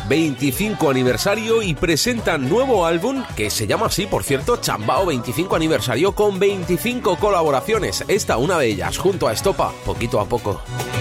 25 aniversario y presentan nuevo álbum que se llama así, por cierto, Chambao 25 aniversario, con 25 colaboraciones. Esta, una de ellas, junto a Estopa, Poquito a Poco.